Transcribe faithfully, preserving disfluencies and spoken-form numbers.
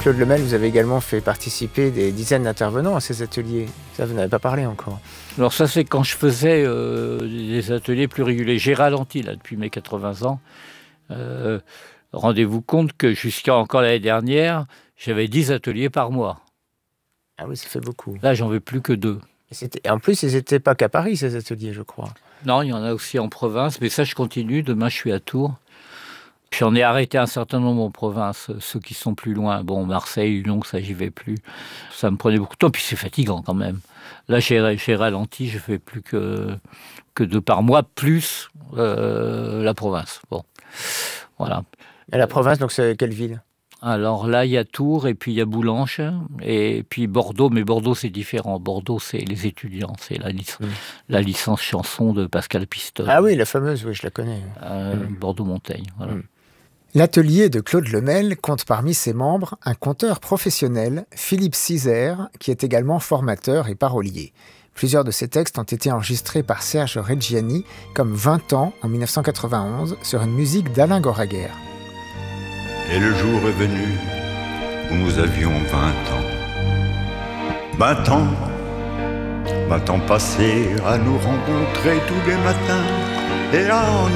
Claude Lemel, vous avez également fait participer des dizaines d'intervenants à ces ateliers. Ça, vous n'avez pas parlé encore. Alors ça, c'est quand je faisais euh, des ateliers plus réguliers. J'ai ralenti là depuis mes quatre-vingts ans. Euh, rendez-vous compte que jusqu'à encore l'année dernière, j'avais dix ateliers par mois. Ah oui, ça fait beaucoup. Là, j'en veux plus que deux. Et, c'était... et en plus, ils n'étaient pas qu'à Paris, ces ateliers, je crois. Non, il y en a aussi en province, mais ça, je continue. Demain, je suis à Tours. Puis j'en ai arrêté un certain nombre en province, ceux qui sont plus loin. Bon, Marseille, Lyon, ça, j'y vais plus. Ça me prenait beaucoup de temps, puis c'est fatigant quand même. Là, j'ai, j'ai ralenti, je fais plus que, que deux par mois, plus euh, la province. Bon, voilà. Et la province, donc c'est quelle ville ? Alors là, il y a Tours, et puis il y a Boulanges, et puis Bordeaux. Mais Bordeaux, c'est différent. Bordeaux, c'est les étudiants. C'est la, lic- mmh. la licence chanson de Pascal Pistole. Ah oui, la fameuse, oui, je la connais. Euh, mmh. Bordeaux-Montaigne, voilà. Mmh. L'atelier de Claude Lemel compte parmi ses membres un conteur professionnel, Philippe Cizère, qui est également formateur et parolier. Plusieurs de ses textes ont été enregistrés par Serge Reggiani, comme vingt ans en dix-neuf cent quatre-vingt-onze, sur une musique d'Alain Goraguer. Et le jour est venu où nous avions vingt ans. Vingt ans, vingt ans passés à nous rencontrer tous les matins et à en